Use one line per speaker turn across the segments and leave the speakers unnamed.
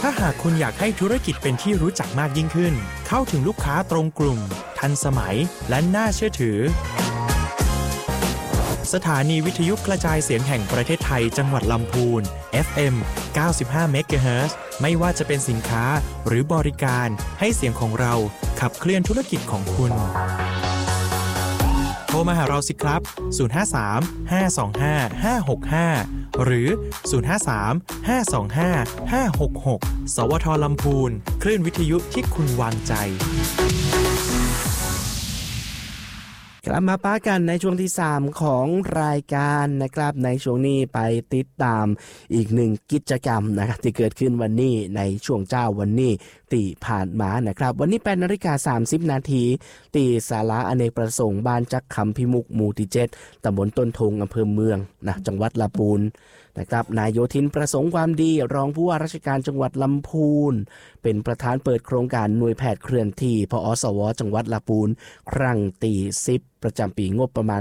ถ้าหากคุณอยากให้ธุรกิจเป็นที่รู้จักมากยิ่งขึ้นเข้าถึงลูกค้าตรงกลุ่มทันสมัยและน่าเชื่อถือสถานีวิทยุกระจายเสียงแห่งประเทศไทยจังหวัดลำพูน FM 95 เมกะเฮิรตซ์ ไม่ว่าจะเป็นสินค้าหรือบริการให้เสียงของเราขับเคลื่อนธุรกิจของคุณโทรมาหาเราสิครับ 053-525-565 หรือ 053-525-566 สวท.ลำพูนคลื่นวิทยุที่คุณวางใจ
กลับมาป้ากันในช่วงที่3ของรายการนะครับในช่วงนี้ไปติดตามอีกหนึ่งกิจกรรมนะครับที่เกิดขึ้นวันนี้ในช่วงเจ้าวันนี้ที่ผ่านมานะครับวันนี้8:30 น.ที่ศาลาอเนกประสงค์บ้านจักคำพิมุกหมู่ที่7ตำบลต้นทงอำเภอเมืองนะจังหวัดลำพูนนะครับนายโยธินประสงค์ความดีรองผู้ว่าราชการจังหวัดลำพูนเป็นประธานเปิดโครงการหน่วยแพทย์เคลื่อนที่พอสวจังหวัดลำพูนครั้งที่10ประจำปีงบประมาณ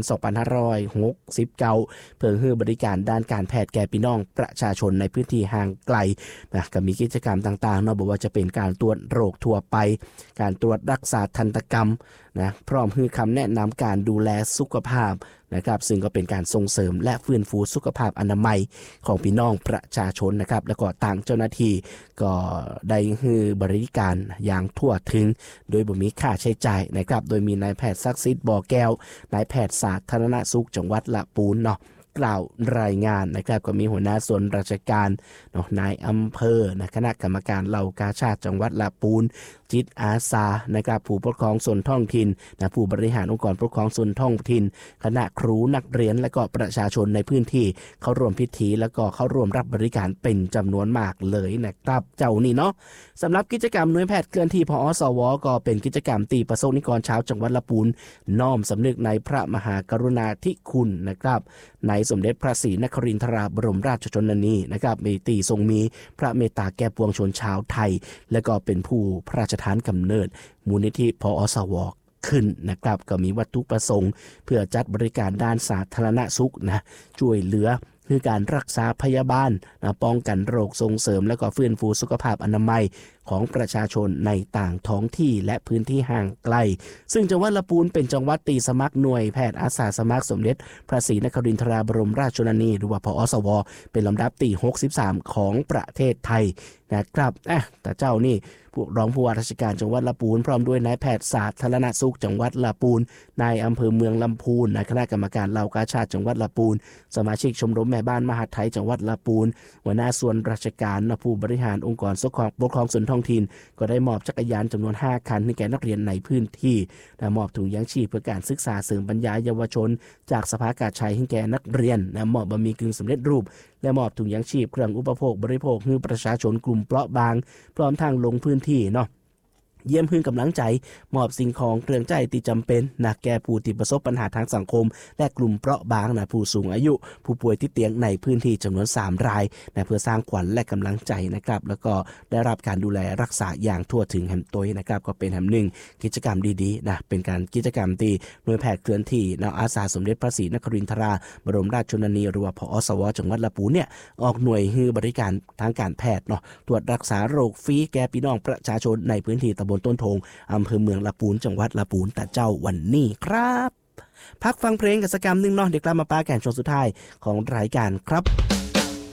2569 เพื่อให้บริการด้านการแพทย์แก่พี่น้องประชาชนในพื้นที่ห่างไกลนะก็มีกิจกรรมต่างๆเนาะบอกว่าจะเป็นการตรวจโรคทั่วไปการตรวจรักษาทันตกรรมนะพร้อมให้คำแนะนำการดูแลสุขภาพนะครับซึ่งก็เป็นการส่งเสริมและฟื้นฟูสุขภาพอนามัยของพี่น้องประชาชนนะครับแล้วก็ต่างเจ้าหน้าที่ก็ได้ให้บริการอย่างทั่วถึงโดยบ่มีค่าใช้จ่ายนะครับโดยมีนายแพทย์ศักดิ์สิทธิ์บ่อแก้วนายแพทย์สาธารณสุขจังหวัดลำพูนเนาะกล่าวรายงานนะครับก็มีหัวหน้าส่วนราชการเนาะนายอำเภอนะคณะกรรมการเหล่ากาชาดจังหวัดลำพูนจิตอาสานะครับผู้ปกครองส่วนท้องถิ่นนะผู้บริหารองค์กรปกครองส่วนท้องถิ่นคณะครูนักเรียนและก็ประชาชนในพื้นที่เข้าร่วมพิธีแล้วก็เข้าร่วมรับบริการเป็นจำนวนมากเลยนะครับเจ้านี่เนาะสำหรับกิจกรรมหน่วยแพทย์เคลื่อนที่พอสวก็เป็นกิจกรรมตีประสงค์นิกรชาวจังหวัดลำพูนน้อมสำนึกในพระมหากรุณาธิคุณนะครับในสมเด็จพระศรีนครินทราบรมราชชนนีนะครับมีตีทรงมีพระเมตตาแก่ปวงชนชาวไทยและก็เป็นผู้พระราชทานกำเนิดมูลนิธิพอสวขึ้นนะครับก็มีวัตถุประสงค์เพื่อจัดบริการด้านสาธารณสุขนะช่วยเหลือคือการรักษาพยาบาลนะป้องกันโรคส่งเสริมและก็ฟื้นฟูสุขภาพอนามัยของประชาชนในต่างท้องที่และพื้นที่ห่างไกลซึ่งจังหวัดลำพูนเป็นจังหวัดตีสมัครหน่วยแพทย์อาสาสมัครสมเด็จพระศรีนครินทราบรมราชชนนีหรือว่าพอสวเป็นลำดับที่63ของประเทศไทยนะครับแต่เจ้านี่ผู้รองผู้ว่าราชการจังหวัดลำพูนพร้อมด้วยนายแพทย์สาธารณสุขจังหวัดลำพูนนายอำเภอเมืองลำพูนนายคณะกรรมการเหล่ากาชาดจังหวัดลำพูนสมาชิกชมรมแม่บ้านมหาดไทยจังหวัดลำพูนหัวหน้าส่วนราชการผู้บริหารองค์กรปกครองส่วนท้องถิ่นก็ได้มอบจักรยานจำนวน5คันให้แก่นักเรียนในพื้นที่และมอบถุงยางชีพเพื่อการศึกษาเสริมปัญญาเยาวชนจากสภากาชาดให้แก่นักเรียนและมอบบะหมี่กึ่งสำเร็จรูปและมอบถุงยางชีพเครื่องอุปโภคบริโภคให้ประชาชนกลุ่มเปราะบางพร้อมทางลงพื้นที่เนาะเยี่ยมพื้นกำลังใจมอบสิ่งของเครื่องใจที่จำเป็นนะแก่ผู้ที่ประสบปัญหาทางสังคมและกลุ่มเปราะบางนะผู้สูงอายุผู้ป่วยที่เตียงในพื้นที่จำนวน3รายนะเพื่อสร้างขวัญและกำลังใจนะครับแล้วก็ได้รับการดูแลรักษาอย่างทั่วถึงแห่งตัวนะครับก็เป็นแห่งหนึ่งกิจกรรมดีๆนะเป็นการกิจกรรมที่หน่วยแพทย์เคลื่อนที่นะอาสาสมเด็จพระศรีนครินทราบรมราชชนนีหรือว่าพอสวจังหวัดลำพูนเนี่ยออกหน่วยให้บริการทางการแพทย์เนาะตรวจรักษาโรคฟรีแก่พี่น้องประชาชนในพื้นที่ตำบลต้นทงอำเภอเมืองลำพูนจังหวัดลำพูนแต่เจ้าวันนี้ครับพักฟังเพลงกิจกรรมนึงเนาะเดี๋ยวกลับมาป้าแก่นช่วงสุดท้ายของรายการครับ